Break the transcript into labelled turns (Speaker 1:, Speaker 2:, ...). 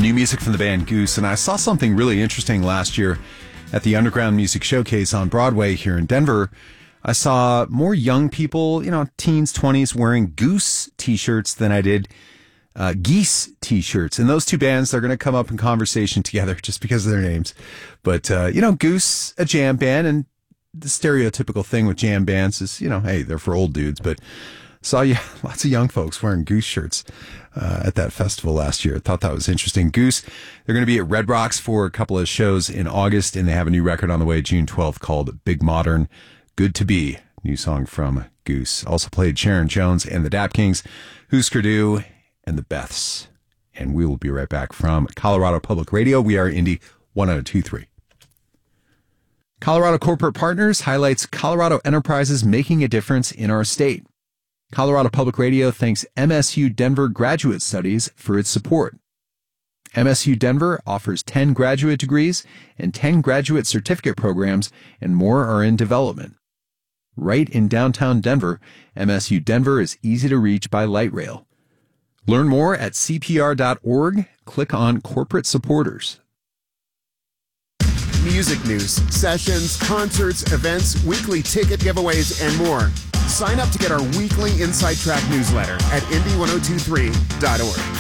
Speaker 1: New music from the band Goose, and I saw something really interesting last year at the Underground Music Showcase on Broadway here in Denver. I saw more young people, teens, 20s, wearing Goose t-shirts than I did Geese t-shirts. And those two bands, they're going to come up in conversation together just because of their names. But, Goose, a jam band, and the stereotypical thing with jam bands is, hey, they're for old dudes. But saw lots of young folks wearing Goose shirts at that festival last year. I thought that was interesting. Goose, they're going to be at Red Rocks for a couple of shows in August, and they have a new record on the way June 12th called Big Modern. Good to Be, new song from Goose. Also played Sharon Jones and the Dap Kings, Husker Du, and the Beths. And we will be right back from Colorado Public Radio. We are Indy 1023. Colorado Corporate Partners highlights Colorado enterprises making a difference in our state. Colorado Public Radio thanks MSU Denver Graduate Studies for its support. MSU Denver offers 10 graduate degrees and 10 graduate certificate programs, and more are in development. Right in downtown Denver, MSU Denver is easy to reach by light rail. Learn more at cpr.org. Click on Corporate Supporters.
Speaker 2: Music news, sessions, concerts, events, weekly ticket giveaways, and more. Sign up to get our weekly Inside Track newsletter at indy1023.org.